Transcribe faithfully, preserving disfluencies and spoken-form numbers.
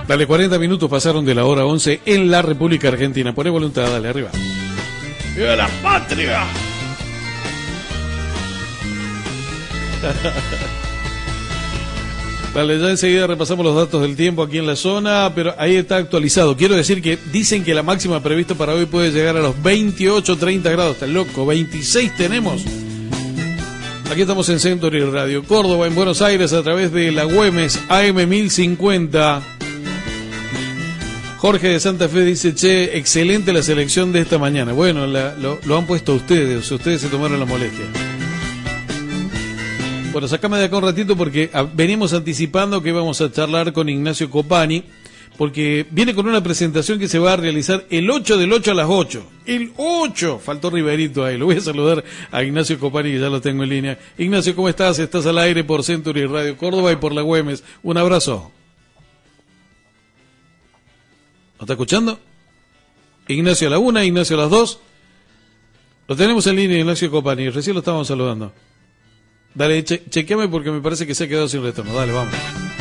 Dale, cuarenta minutos pasaron de la hora once en la República Argentina. Poné voluntad, dale, arriba. ¡Viva la patria! Dale, ya enseguida repasamos los datos del tiempo aquí en la zona, pero ahí está actualizado. Quiero decir que dicen que la máxima prevista para hoy puede llegar a los veintiocho, treinta grados. Está loco, veintiséis tenemos. Aquí estamos en Century Radio Córdoba, en Buenos Aires, a través de la Güemes A M mil cincuenta. Jorge de Santa Fe dice, che, excelente la selección de esta mañana. Bueno, la, lo, lo han puesto ustedes, o sea, ustedes se tomaron la molestia. Bueno, sacame de acá un ratito porque a, venimos anticipando que vamos a charlar con Ignacio Copani, porque viene con una presentación que se va a realizar el ocho del ocho a las ocho. El ocho, faltó Riverito ahí. Lo voy a saludar a Ignacio Copani, que ya lo tengo en línea. Ignacio, ¿cómo estás? Estás al aire por Century Radio Córdoba y por la Güemes. Un abrazo. ¿No está escuchando? Ignacio a la una, Ignacio a las dos. Lo tenemos en línea, Ignacio Copani. Recién lo estábamos saludando. Dale, che chequeame porque me parece que se ha quedado sin retorno. Dale, vamos.